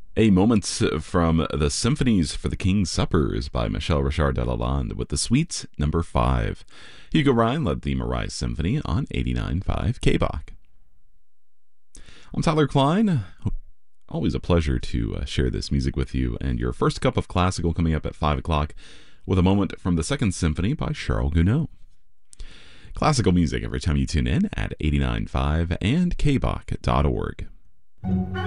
A moment from the Symphonies for the King's Suppers by Michel Richard de Lalande with the Suite number 5. Hugo Ryan led the Marais Symphony on 89.5 KBach. I'm Tyler Klein. Always a pleasure to share this music with you, and your first cup of classical coming up at 5 o'clock with a moment from the Second Symphony by Charles Gounod. Classical music every time you tune in at 89.5 and kbach.org.